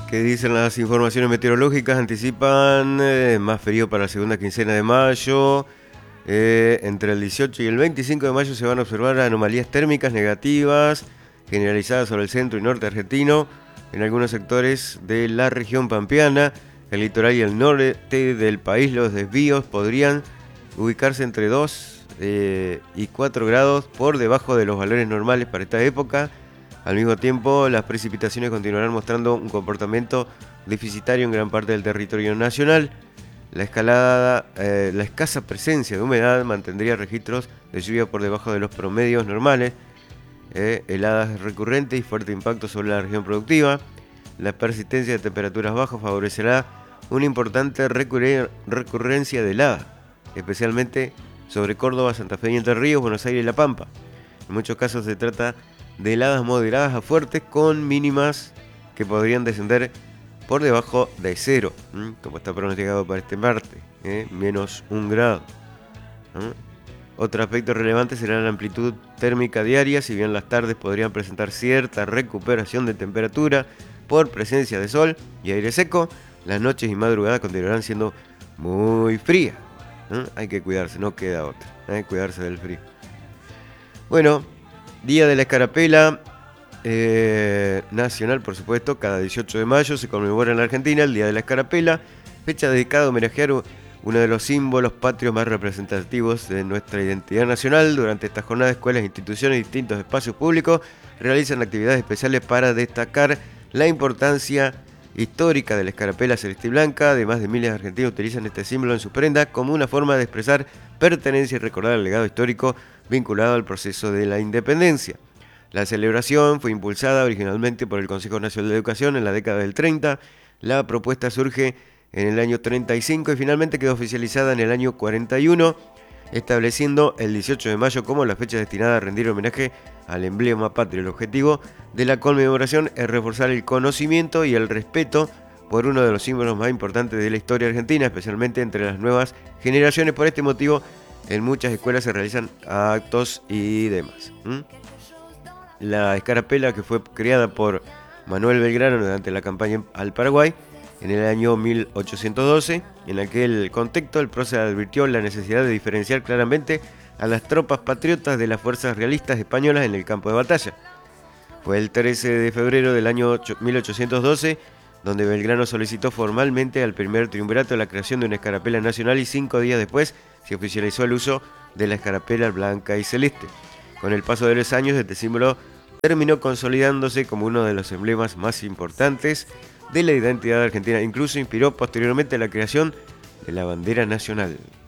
¿Qué dicen las informaciones meteorológicas? Anticipan más frío para la segunda quincena de mayo. Entre el 18 y el 25 de mayo se van a observar anomalías térmicas negativas generalizadas sobre el centro y norte argentino, en algunos sectores de la región pampeana, el litoral y el norte del país. Los desvíos podrían ubicarse entre 2 y 4 grados por debajo de los valores normales para esta época. Al mismo tiempo, las precipitaciones continuarán mostrando un comportamiento deficitario en gran parte del territorio nacional. La escasa presencia de humedad mantendría registros de lluvia por debajo de los promedios normales, heladas recurrentes y fuerte impacto sobre la región productiva. La persistencia de temperaturas bajas favorecerá una importante recurrencia de heladas, especialmente sobre Córdoba, Santa Fe y Entre Ríos, Buenos Aires y La Pampa. En muchos casos se trata de heladas moderadas a fuertes con mínimas que podrían descender por debajo de 0, como está pronosticado para este martes, menos 1 grado. Otro aspecto relevante será la amplitud térmica diaria. Si bien las tardes podrían presentar cierta recuperación de temperatura por presencia de sol y aire seco, las noches y madrugadas continuarán siendo muy frías. Hay que cuidarse, no queda otra, cuidarse del frío. Bueno, Día de la Escarapela nacional, por supuesto. Cada 18 de mayo se conmemora en la Argentina el Día de la Escarapela, fecha dedicada a homenajear uno de los símbolos patrios más representativos de nuestra identidad nacional. Durante esta jornada, escuelas, instituciones y distintos espacios públicos realizan actividades especiales para destacar la importancia histórica de la escarapela celeste y blanca. Además de miles de argentinos utilizan este símbolo en sus prendas como una forma de expresar pertenencia y recordar el legado histórico vinculado al proceso de la independencia. La celebración fue impulsada originalmente por el Consejo Nacional de Educación en la década del 30. La propuesta surge en el año 35 y finalmente quedó oficializada en el año 41, estableciendo el 18 de mayo como la fecha destinada a rendir homenaje al emblema patrio. El objetivo de la conmemoración es reforzar el conocimiento y el respeto por uno de los símbolos más importantes de la historia argentina, especialmente entre las nuevas generaciones. Por este motivo, en muchas escuelas se realizan actos y demás. La escarapela, que fue creada por Manuel Belgrano durante la campaña al Paraguay en el año 1812, en aquel contexto el prócer advirtió la necesidad de diferenciar claramente a las tropas patriotas de las fuerzas realistas españolas en el campo de batalla. Fue el 13 de febrero del año 1812 donde Belgrano solicitó formalmente al primer triunvirato la creación de una escarapela nacional y 5 días después se oficializó el uso de la escarapela blanca y celeste. Con el paso de los años, este símbolo terminó consolidándose como uno de los emblemas más importantes de la identidad argentina. Incluso inspiró posteriormente la creación de la bandera nacional.